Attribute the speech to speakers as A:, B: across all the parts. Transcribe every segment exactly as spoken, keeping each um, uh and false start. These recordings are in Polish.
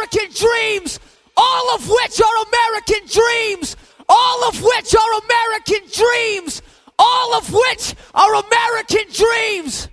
A: American dreams, all of which are American dreams, all of which are American dreams, all of which are American dreams.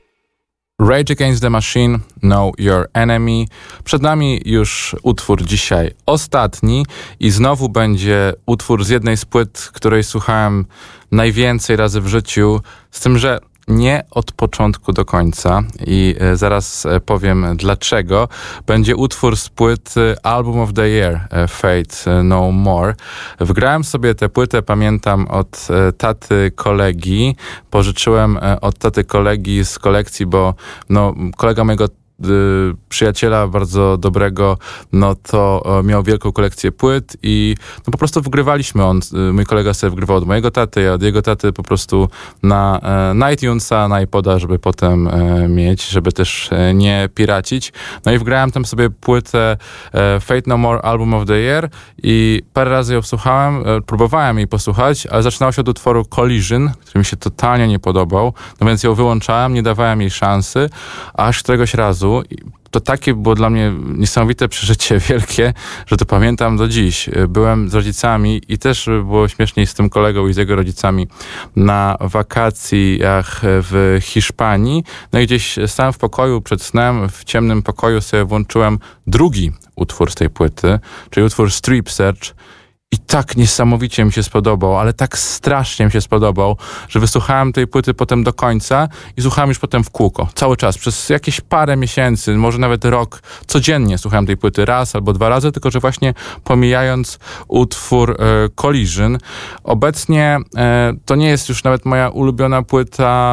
B: Rage Against the Machine, Know Your Enemy. Przed nami już utwór dzisiaj ostatni i znowu będzie utwór z jednej z płyt, której słuchałem najwięcej razy w życiu, z tym, że nie od początku do końca i zaraz powiem dlaczego. Będzie utwór z płyty Album of the Year, Fate No More. Wgrałem sobie tę płytę, pamiętam, od taty kolegi. Pożyczyłem od taty kolegi z kolekcji, bo no, kolega mojego przyjaciela bardzo dobrego, no to miał wielką kolekcję płyt i no po prostu wgrywaliśmy. On, mój kolega sobie wgrywał od mojego taty, a od jego taty po prostu na, na iTunesa, na iPoda, żeby potem mieć, żeby też nie piracić. No i wgrałem tam sobie płytę Fate No More Album of the Year i parę razy ją słuchałem, próbowałem jej posłuchać, ale zaczynało się od utworu Collision, który mi się totalnie nie podobał, no więc ją wyłączałem, nie dawałem jej szansy, aż któregoś razu to takie było dla mnie niesamowite przeżycie, wielkie, że to pamiętam do dziś. Byłem z rodzicami i też było śmieszniej z tym kolegą i z jego rodzicami na wakacjach w Hiszpanii. No i gdzieś stałem w pokoju przed snem, w ciemnym pokoju sobie włączyłem drugi utwór z tej płyty, czyli utwór Strip Search. I tak niesamowicie mi się spodobał, ale tak strasznie mi się spodobał, że wysłuchałem tej płyty potem do końca i słuchałem już potem w kółko. Cały czas, przez jakieś parę miesięcy, może nawet rok, codziennie słuchałem tej płyty raz albo dwa razy, tylko że właśnie pomijając utwór e, Collision. Obecnie e, to nie jest już nawet moja ulubiona płyta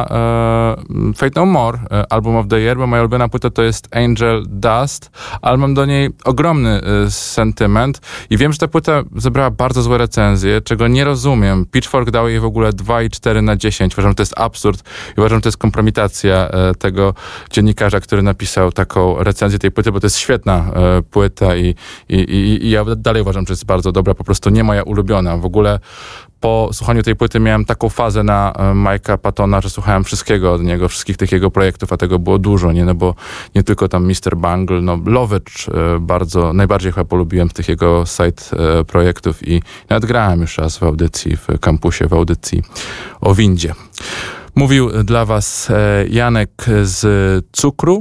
B: e, Fate No More, e, Album of the Year, bo moja ulubiona płyta to jest Angel Dust, ale mam do niej ogromny e, sentyment i wiem, że ta płyta zebrała bardzo złe recenzje, czego nie rozumiem. Pitchfork dał jej w ogóle dwa i cztery na dziesięć. Uważam, że to jest absurd i uważam, że to jest kompromitacja e, tego dziennikarza, który napisał taką recenzję tej płyty, bo to jest świetna e, płyta i, i, i, i ja dalej uważam, że jest bardzo dobra, po prostu nie moja ulubiona. W ogóle po słuchaniu tej płyty miałem taką fazę na e, Mike'a Pattona, że słuchałem wszystkiego od niego, wszystkich tych jego projektów, a tego było dużo, nie? No bo nie tylko tam mister Bungle, no Lovitch e, bardzo, najbardziej chyba polubiłem z tych jego side e, projektów i nawet grałem już raz w audycji, w kampusie, w audycji o windzie. Mówił dla was e, Janek z Cukru,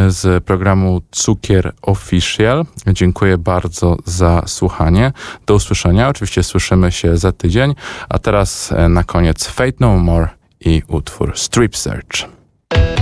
B: z programu Cukier Official. Dziękuję bardzo za słuchanie. Do usłyszenia. Oczywiście słyszymy się za tydzień. A teraz na koniec Fate No More i utwór Strip Search.